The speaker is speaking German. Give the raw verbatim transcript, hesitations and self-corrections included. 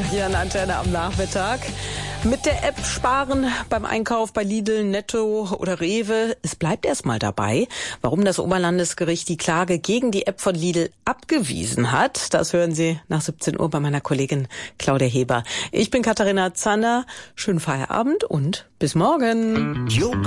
hier an Antenne am Nachmittag. Mit der App sparen beim Einkauf bei Lidl, Netto oder Rewe. Es bleibt erstmal dabei. Warum das Oberlandesgericht die Klage gegen die App von Lidl abgewiesen hat, das hören Sie nach siebzehn Uhr bei meiner Kollegin Claudia Heber. Ich bin Katharina Zander. Schönen Feierabend und bis morgen. Yoga.